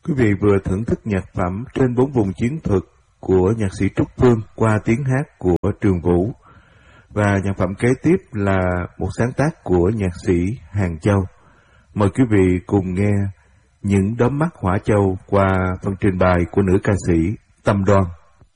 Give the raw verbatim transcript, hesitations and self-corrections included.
Quý vị vừa thưởng thức nhạc phẩm Trên bốn vùng chiến thuật của nhạc sĩ Trúc Phương qua tiếng hát của Trường Vũ. Và nhạc phẩm kế tiếp là một sáng tác của nhạc sĩ Hàng Châu. Mời quý vị cùng nghe Những đốm mắt hỏa châu qua phần trình bày của nữ ca sĩ Tâm Đoan.